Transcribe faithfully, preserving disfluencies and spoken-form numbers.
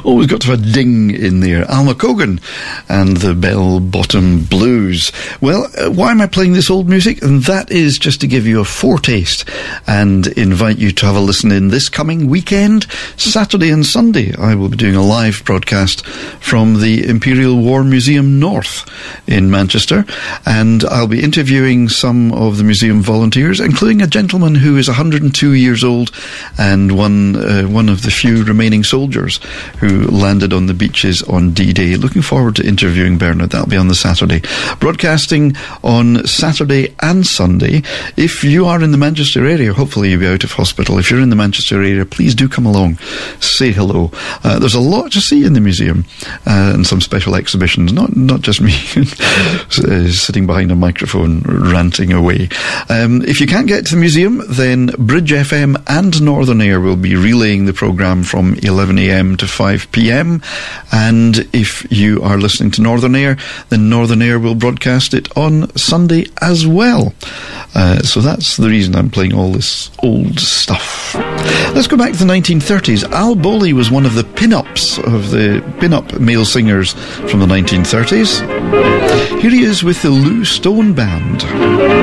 Always got to have a ding in there. Alma Cogan and the Bell Bottom Blues. Well, uh, why am I playing this old music? And that is just to give you a foretaste and invite you to have a listen in this coming weekend, Saturday and Sunday. I will be doing a live broadcast from the Imperial War Museum North in Manchester, and I'll be interviewing some of the museum volunteers, including a gentleman who is one hundred and two years old and one uh, one of the few remaining soldiers who landed on the beaches on D-Day. Looking forward to interviewing Bernard. That'll be on the Saturday. Broadcasting on Saturday and Sunday. If you are in the Manchester area, hopefully you'll be out of hospital. If you're in the Manchester area, please do come along. Say hello. Uh, there's a lot to see in the museum uh, and some special exhibitions. Not not just me sitting behind a microphone ranting away. Um, if you can't get to the museum, then Bridge F M and Northern Air will be relaying the programme from eleven a m to five p m, and if you are listening to Northern Air, then Northern Air will broadcast it on Sunday as well. Uh, so that's the reason I'm playing all this old stuff. Let's go back to the nineteen thirties. Al Bowley was one of the pin-ups of the pin-up male singers from the nineteen thirties. Here he is with the Lou Stone Band.